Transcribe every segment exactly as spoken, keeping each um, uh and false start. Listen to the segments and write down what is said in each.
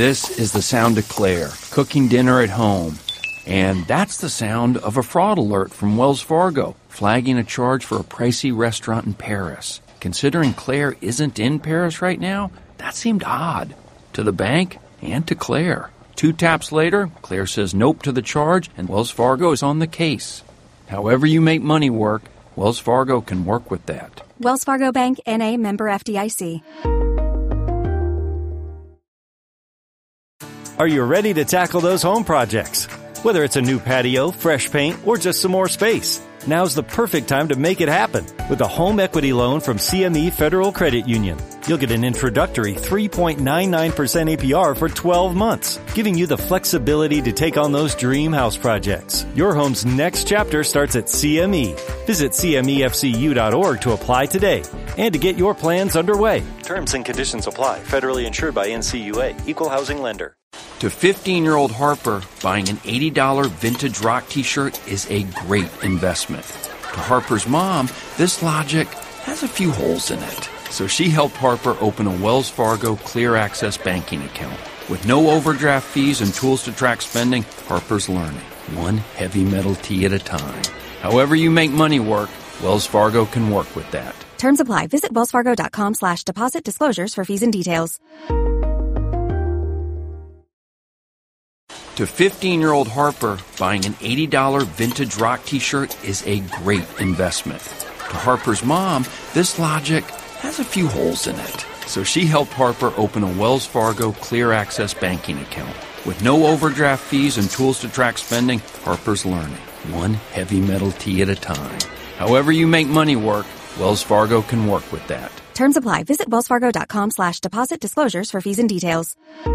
This is the sound of Claire, cooking dinner at home. And that's the sound of a fraud alert from Wells Fargo, flagging a charge for a pricey restaurant in Paris. Considering Claire isn't in Paris right now, that seemed odd. To the bank and to Claire. Two taps later, Claire says nope to the charge, and Wells Fargo is on the case. However you make money work, Wells Fargo can work with that. Wells Fargo Bank, N A, member F D I C. Are you ready to tackle those home projects? Whether it's a new patio, fresh paint, or just some more space, now's the perfect time to make it happen with a home equity loan from C M E Federal Credit Union. You'll get an introductory three point nine nine percent A P R for twelve months, giving you the flexibility to take on those dream house projects. Your home's next chapter starts at C M E. Visit C M E F C U dot org to apply today and to get your plans underway. Terms and conditions apply. Federally insured by N C U A. Equal housing lender. To fifteen-year-old Harper, buying an eighty dollars vintage rock t-shirt is a great investment. To Harper's mom, this logic has a few holes in it. So she helped Harper open a Wells Fargo Clear Access banking account. With no overdraft fees and tools to track spending, Harper's learning, one heavy metal tee at a time. However you make money work, Wells Fargo can work with that. Terms apply. Visit wellsfargo.com slash deposit disclosures for fees and details. To fifteen-year-old Harper, buying an eighty dollars vintage rock t-shirt is a great investment. To Harper's mom, this logic has a few holes in it. So she helped Harper open a Wells Fargo Clear Access banking account. With no overdraft fees and tools to track spending, Harper's learning, one heavy metal tee at a time. However you make money work, Wells Fargo can work with that. Terms apply. Visit wellsfargo.com slash deposit disclosures for fees and details.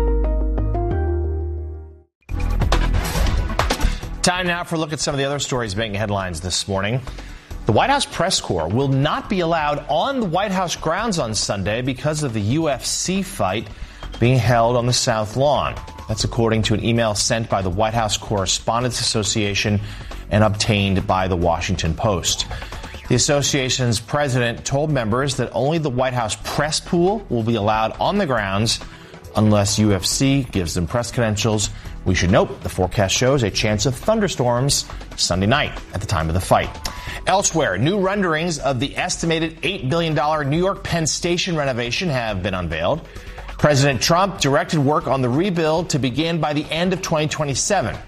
Time now for a look at some of the other stories making headlines this morning. The White House press corps will not be allowed on the White House grounds on Sunday because of the U F C fight being held on the South Lawn. That's according to an email sent by the White House Correspondents Association and obtained by the Washington Post. The association's president told members that only the White House press pool will be allowed on the grounds unless U F C gives them press credentials. We should note the forecast shows a chance of thunderstorms Sunday night at the time of the fight. Elsewhere, new renderings of the estimated eight billion dollars New York Penn Station renovation have been unveiled. President Trump directed work on the rebuild to begin by the end of twenty twenty-seven.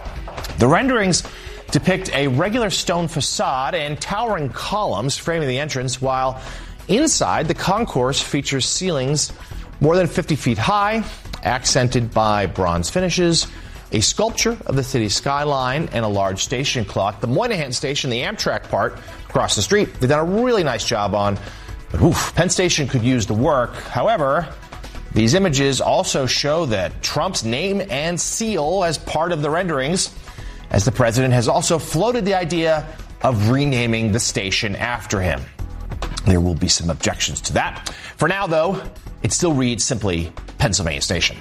The renderings depict a regular stone facade and towering columns framing the entrance, while inside the concourse features ceilings more than fifty feet high, accented by bronze finishes, a sculpture of the city skyline, and a large station clock. The Moynihan Station, the Amtrak part, across the street, they've done a really nice job on. But oof, Penn Station could use the work. However, these images also show that Trump's name and seal as part of the renderings, as the president has also floated the idea of renaming the station after him. There will be some objections to that. For now, though, it still reads simply Pennsylvania Station.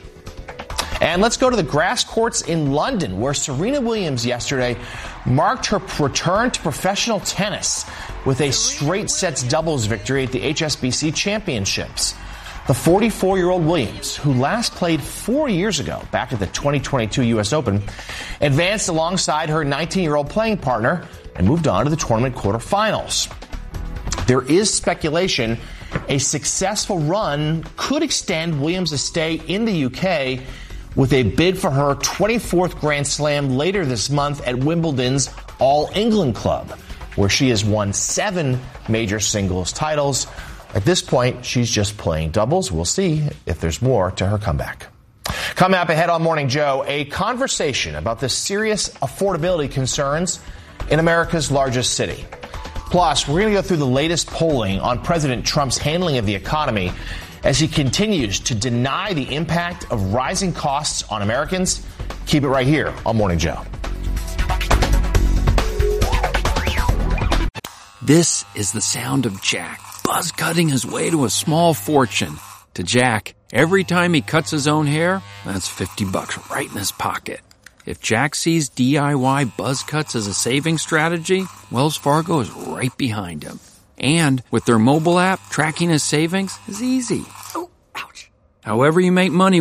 And let's go to the grass courts in London, where Serena Williams yesterday marked her return to professional tennis with a straight sets doubles victory at the H S B C Championships. The forty-four-year-old Williams, who last played four years ago, back at the twenty twenty-two U S Open, advanced alongside her nineteen-year-old playing partner and moved on to the tournament quarterfinals. There is speculation a successful run could extend Williams' stay in the U K with a bid for her twenty-fourth Grand Slam later this month at Wimbledon's All England Club, where she has won seven major singles titles. At this point, she's just playing doubles. We'll see if there's more to her comeback. Coming up ahead on Morning Joe, a conversation about the serious affordability concerns in America's largest city. Plus, we're going to go through the latest polling on President Trump's handling of the economy as he continues to deny the impact of rising costs on Americans. Keep it right here on Morning Joe. This is the sound of Jack, buzz cutting his way to a small fortune. To Jack, every time he cuts his own hair, that's fifty bucks right in his pocket. If Jack sees D I Y buzz cuts as a saving strategy, Wells Fargo is right behind him. And with their mobile app, tracking his savings is easy. Oh, ouch. However you make money